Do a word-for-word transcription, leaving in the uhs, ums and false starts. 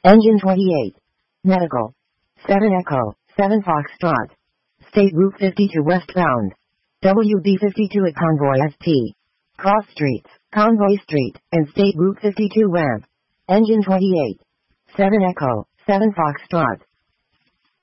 Engine twenty-eight. Medical. seven Echo, seven Foxtrot. State Route fifty-two westbound. W B fifty-two at Convoy S T. Cross Streets, Convoy Street, and State Route fifty-two ramp. Engine twenty-eight. seven Echo, seven Foxtrot.